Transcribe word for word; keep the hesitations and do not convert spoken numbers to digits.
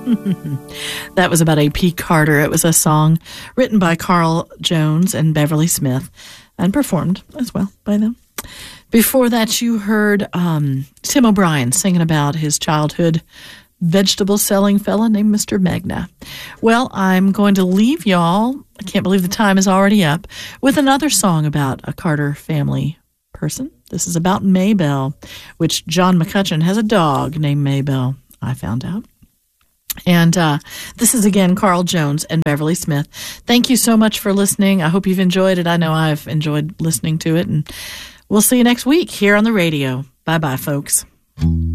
That was about A P Carter. It was a song written by Carl Jones and Beverly Smith and performed as well by them. Before that, you heard um, Tim O'Brien singing about his childhood vegetable-selling fella named Mister Magna. Well, I'm going to leave y'all, I can't believe the time is already up, with another song about a Carter family person. This is about Maybelle, which John McCutcheon has a dog named Maybelle, I found out. And uh, this is, again, Carl Jones and Beverly Smith. Thank you so much for listening. I hope you've enjoyed it. I know I've enjoyed listening to it. And we'll see you next week here on the radio. Bye-bye, folks.